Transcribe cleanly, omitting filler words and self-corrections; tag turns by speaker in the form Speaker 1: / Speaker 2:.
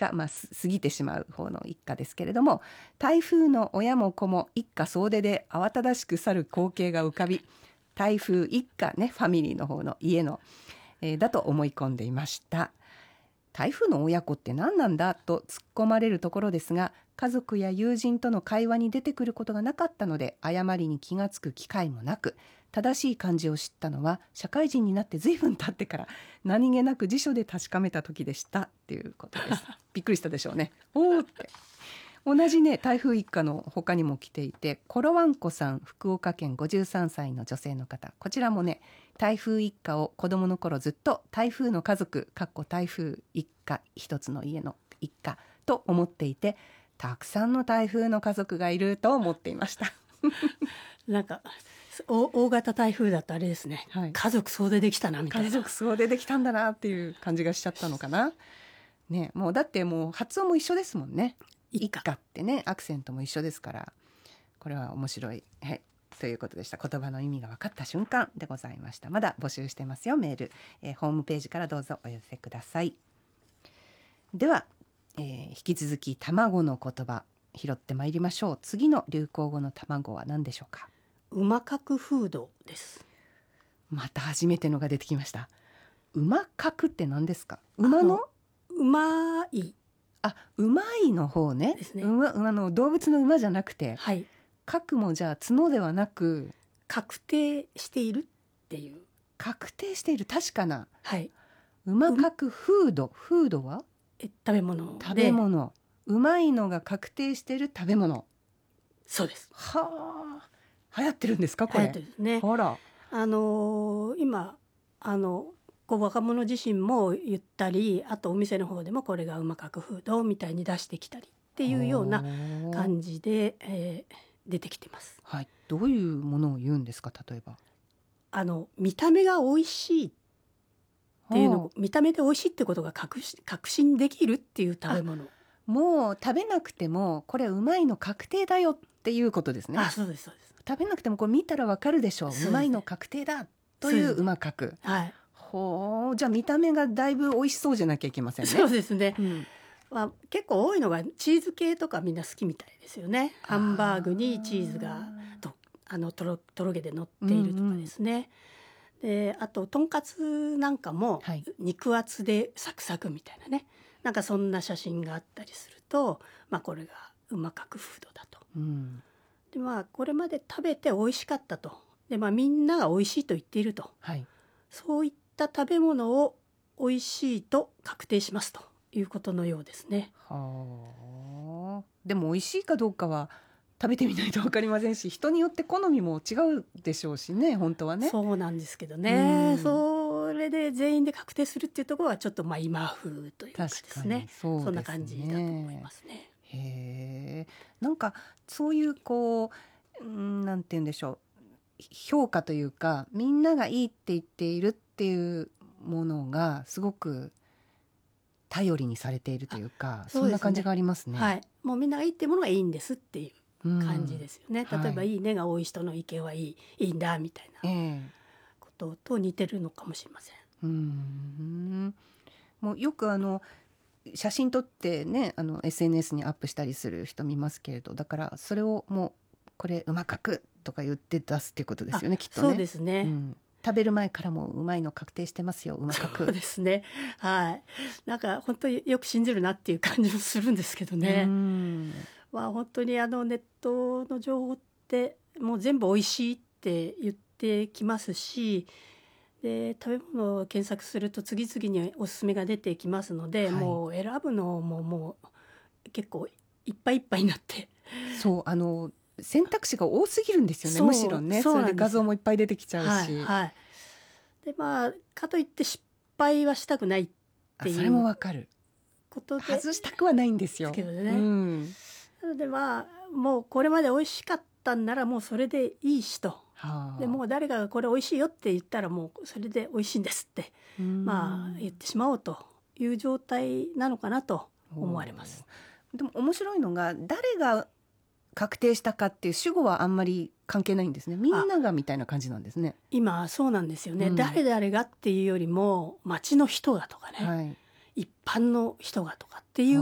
Speaker 1: 家、過ぎてしまう方の一家ですけれども、台風の親も子も一家総出で慌ただしく去る光景が浮かび、台風一家ね、ファミリーの方の家の、だと思い込んでいました。台風の親子って何なんだと突っ込まれるところですが、家族や友人との会話に出てくることがなかったので、誤りに気がつく機会もなく、正しい漢字を知ったのは社会人になって随分経ってから何気なく辞書で確かめた時でしたっていうことですびっくりしたでしょうね。おーって。同じね、台風一過の他にも来ていて、コロワンコさん、福岡県53歳の女性の方、こちらもね、台風一過を子供の頃ずっと台風の家族台風一過一つの家の一家と思っていて、たくさんの台風の家族がいると思っていました
Speaker 2: なんか大型台風だとあれですね、はい、家族総出できたなみたいな、
Speaker 1: 家族総出できたんだなっていう感じがしちゃったのかなね。もうだってもう発音も一緒ですもんね。一家ってね、アクセントも一緒ですから、これは面白い、はい、ということでした。言葉の意味が分かった瞬間でございました。まだ募集してますよ、メール、ホームページからどうぞお寄せください。では、引き続き卵の言葉拾ってまいりましょう。次の流行語の卵は何でしょうか。
Speaker 2: 馬角フードです。
Speaker 1: また初めてのが出てきました。馬角って何ですか。馬の
Speaker 2: うまい、
Speaker 1: うまいの方ね。
Speaker 2: ですね。
Speaker 1: 動物の馬じゃなくて、
Speaker 2: はい、
Speaker 1: 角もじゃあ角ではなく
Speaker 2: 確定しているっていう。
Speaker 1: 確定している、確かな。
Speaker 2: はい。
Speaker 1: 馬角フード、フードは
Speaker 2: 食べ物で。
Speaker 1: 食べ物。うまいのが確定している食べ物。
Speaker 2: そうです。
Speaker 1: はあ。流行ってるんですかこれ。
Speaker 2: 流行ってるんですね。
Speaker 1: ほら。
Speaker 2: 今若者自身も言ったり、あとお店の方でもこれが馬角フードみたいに出してきたりっていうような感じで、出てきてます。
Speaker 1: はい。どういうものを言うんですか。例えば
Speaker 2: 見た目が美味しいっていうの、見た目で美味しいってことが確信できるっていう食べ物。
Speaker 1: もう食べなくてもこれうまいの確定だよっていうことですね。
Speaker 2: そうですそうです。
Speaker 1: 食べなくてもこれ見たらわかるでしょう、うまいの確定だという馬角。
Speaker 2: はい。
Speaker 1: じゃあ見た目がだいぶ美味しそうじゃなきゃいけませんね。
Speaker 2: そうですね。結構多いのがチーズ系とかみんな好きみたいですよね。ハンバーグにチーズがとろげで乗っているとかですね。で、あととんかつなんかも肉厚でサクサクみたいなね、なんかそんな写真があったりすると、これが馬角フードだと。でこれまで食べて美味しかったと。でみんなが美味しいと言っていると。はい、そういった食べ物を美味しいと確定しますということのようですね。
Speaker 1: でも美味しいかどうかは食べてみないと分かりませんし、人によって好みも違うでしょうしね、本当はね。
Speaker 2: そうなんですけどね、それで全員で確定するっていうところはちょっと今風というかですね、そんな感じだと思いますね。
Speaker 1: へえ。なんかそういうなんて言うんでしょう、評価というか、みんながいいって言っているっていうものがすごく頼りにされているというか、そんな感じがありますね。
Speaker 2: はい、もうみんながいいっていうものがいいんですっていう感じですよね。例えばいいねが多い人の意見はいいんだみたいなことと似てるのかもしれません。
Speaker 1: もうよく写真撮ってね、SNS にアップしたりする人見ますけれど、だからそれをもうこれうまくとか言って出すっていうことですよね、きっとね。
Speaker 2: そうですね。
Speaker 1: 食べる前からもうまいの確定してますよ、うまく。
Speaker 2: そうですね。はい。なんか本当によく信じるなっていう感じもするんですけどね。本当にネットの情報ってもう全部美味しいって言ってきますし、で食べ物を検索すると次々におすすめが出てきますので、もう選ぶのもう結構いっぱいいっぱいになって、
Speaker 1: そう選択肢が多すぎるんですよね、むしろね。それで画像もいっぱい出てきちゃうし、
Speaker 2: でかといって失敗はしたくないっていう、
Speaker 1: それもわかる
Speaker 2: ことで
Speaker 1: 外したくはないんですよ。
Speaker 2: けどね、なのでもうこれまで美味しかったんならもうそれでいいしと、でもう誰かがこれ美味しいよって言ったらもうそれで美味しいんですって言ってしまおうという状態なのかなと思われます。
Speaker 1: でも面白いのが、誰が確定したかっていう主語はあんまり関係ないんですね。みんながみたいな感じなんですね。
Speaker 2: 今そうなんですよね。誰々がっていうよりも街の人がとかね、一般の人がとかっていう